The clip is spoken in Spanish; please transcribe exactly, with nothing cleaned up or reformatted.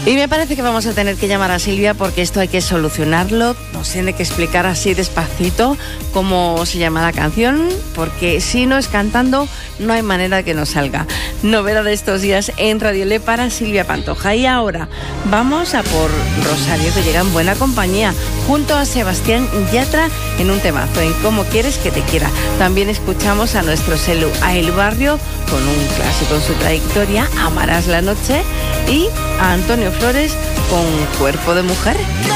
Y me parece que vamos a tener que llamar a Silvia porque esto hay que solucionarlo. Nos tiene que explicar así despacito cómo se llama la canción, porque si no es cantando no hay manera de que nos salga. Novedad de estos días en Radio Le para Silvia Pantoja. Y ahora vamos a por Rosario, que llega en buena compañía, junto a Sebastián Yatra en un temazo, en Cómo quieres que te quiera. También escuchamos a nuestro Selu, a El Barrio, con un clásico en su trayectoria, Amarás la noche, y a Antonio Flores con Cuerpo de mujer.